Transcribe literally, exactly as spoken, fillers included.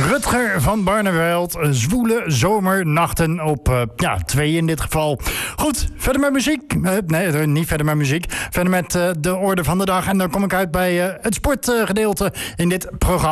Rutger van Barneveld, zwoele zomernachten op uh, ja, twee in dit geval. Goed, verder met muziek. Uh, nee, niet verder met muziek. Verder met uh, de orde van de dag. En dan kom ik uit bij uh, het sportgedeelte uh, in dit programma.